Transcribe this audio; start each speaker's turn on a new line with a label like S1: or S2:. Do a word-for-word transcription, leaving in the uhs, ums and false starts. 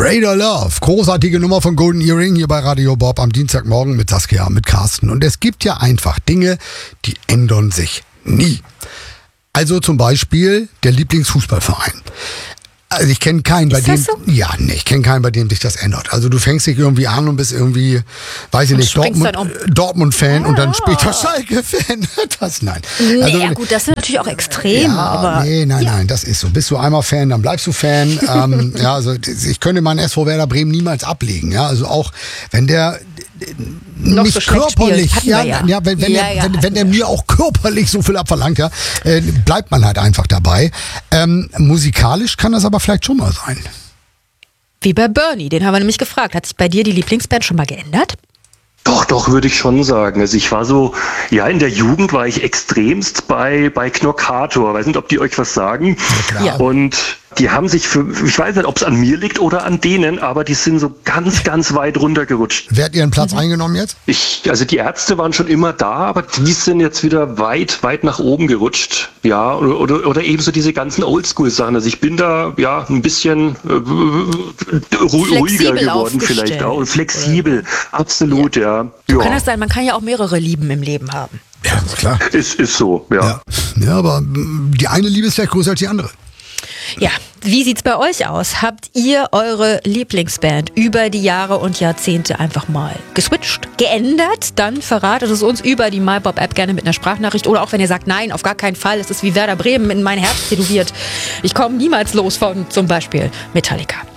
S1: Radar Love, großartige Nummer von Golden Earring hier bei Radio Bob am Dienstagmorgen mit Saskia, mit Carsten. Und es gibt ja einfach Dinge, die ändern sich nie. Also zum Beispiel der Lieblingsfußballverein. Also ich kenne keinen, bei
S2: Ist
S1: dem,
S2: das so?
S1: ja, nee, ich kenne keinen, bei dem sich das ändert. Also du fängst dich irgendwie an und bist irgendwie, weiß ich
S2: Und
S1: nicht,
S2: springst
S1: Dortmund,
S2: dann um.
S1: Dortmund-Fan und dann
S2: Ah.
S1: später Schalke-Fan. Das, nein.
S2: Nee,
S1: Also,
S2: ja gut, das sind natürlich auch Extreme,
S1: ja,
S2: aber...
S1: nee, nein, nein, das ist so. Bist du einmal Fan, dann bleibst du Fan. ähm, ja, also ich könnte meinen S V Werder Bremen niemals ablegen. Ja, also auch wenn der
S2: Noch
S1: nicht
S2: so schlecht
S1: körperlich,
S2: spielt, hatten
S1: ja,
S2: wir ja.
S1: ja, wenn, wenn,
S2: Ja,
S1: er,
S2: ja,
S1: wenn,
S2: hatten
S1: wenn er
S2: wir
S1: mir auch körperlich so viel abverlangt, ja, äh, bleibt man halt einfach dabei. Ähm, musikalisch kann das aber vielleicht schon mal sein.
S2: Wie bei Bernie, den haben wir nämlich gefragt. Hat sich bei dir die Lieblingsband schon mal geändert?
S3: Doch, doch, würde ich schon sagen. Also ich war so, ja, in der Jugend war ich extremst bei, bei Knockator. Weiß nicht, ob die euch was sagen.
S1: klar.
S2: Ja.
S3: Und die haben sich für, ich weiß nicht, ob es an mir liegt oder an denen, aber die sind so ganz, ganz weit runtergerutscht.
S1: Wer hat ihren Platz eingenommen jetzt?
S3: Ich, also die Ärzte waren schon immer da, aber die sind jetzt wieder weit, weit nach oben gerutscht. Ja, oder, oder, oder ebenso diese ganzen Oldschool-Sachen. Also ich bin da, ja, ein bisschen äh, ru- ruhiger
S2: Flexibel
S3: geworden vielleicht auch. Und flexibel, absolut, ja.
S2: So
S3: ja.
S2: kann das sein, man kann ja auch mehrere Lieben im Leben haben.
S1: Ja, klar.
S3: Ist, ist so, ja.
S1: Ja. ja, aber mm, die eine Liebe ist vielleicht größer als die andere.
S2: Ja, wie sieht's bei euch aus? Habt ihr eure Lieblingsband über die Jahre und Jahrzehnte einfach mal geswitcht, geändert? Dann verratet es uns über die MyBob-App gerne mit einer Sprachnachricht. Oder auch wenn ihr sagt, nein, auf gar keinen Fall, es ist wie Werder Bremen in mein Herz tätowiert. Ich komme niemals los von zum Beispiel Metallica.